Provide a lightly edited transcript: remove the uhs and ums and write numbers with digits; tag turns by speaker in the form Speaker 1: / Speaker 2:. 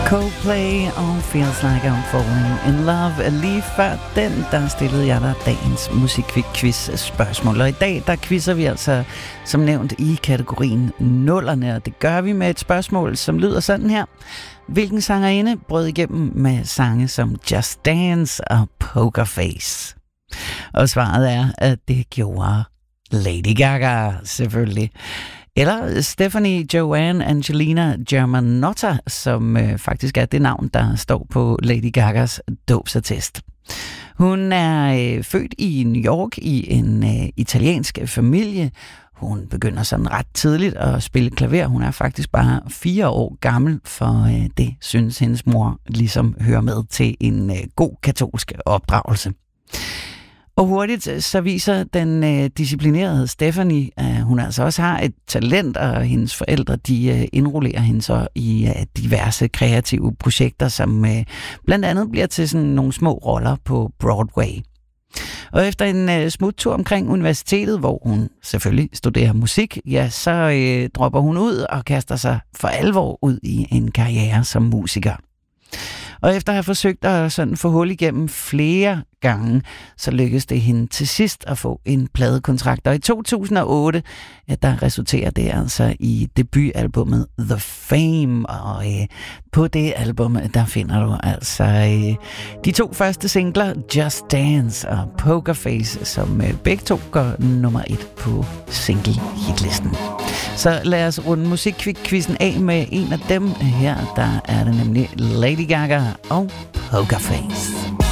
Speaker 1: Coldplay og Feels Like I'm Falling in Love. Lige før den, der stillede jeg dig dagens musikquiz spørgsmål. Og i dag, der quizzer vi altså, som nævnt, i kategorien nullerne. Og det gør vi med et spørgsmål, som lyder sådan her. Hvilken sangerinde brød igennem med sange som Just Dance og Poker Face? Og svaret er, at det gjorde Lady Gaga, selvfølgelig. Eller Stephanie Joanne Angelina Germanotta, som faktisk er det navn, der står på Lady Gagas dåbsattest. Hun er født i New York i en italiensk familie. Hun begynder sådan ret tidligt at spille klaver. Hun er faktisk bare 4 år gammel, for det synes hendes mor ligesom hører med til en god katolsk opdragelse. Og hurtigt så viser den disciplinerede Stephanie, at hun altså også har et talent, og hendes forældre de indrullerer hende så i diverse kreative projekter, som blandt andet bliver til sådan nogle små roller på Broadway. Og efter en smuttur omkring universitetet, hvor hun selvfølgelig studerer musik, ja, så dropper hun ud og kaster sig for alvor ud i en karriere som musiker. Og efter at have forsøgt at sådan få hul igennem flere gange, så lykkedes det hende til sidst at få en pladekontrakt. Og i 2008, ja, der resulterer det altså i debutalbummet The Fame. Og på det album, der finder du altså de 2 første singler, Just Dance og Poker Face, som begge 2 går nummer 1 på single-hitlisten. Så lad os runde musikquizzen af med en af dem. Her der er det nemlig Lady Gaga og Poker Face.